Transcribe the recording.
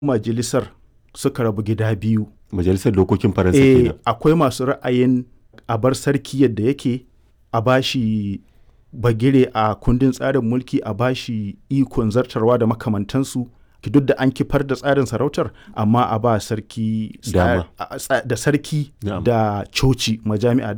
majalisar suka rabu gida biyu. Majalisar dokokin Faransa kenan. Akwai masu ra'ayin a bar sarki yadda yake, a bashi bagire a kundin tsarin mulki, a bashi ikon zartarwa da makamantansu, duk da an kifar da tsarin sarautar, amma a ba sarki da sarki da coci majami'a